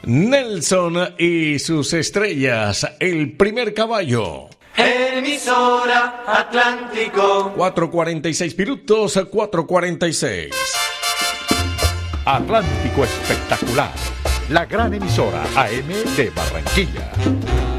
Nelson y sus estrellas, el primer caballo. Emisora Atlántico. 4:46 minutos, 4:46. Atlántico Espectacular, la gran emisora AM de Barranquilla.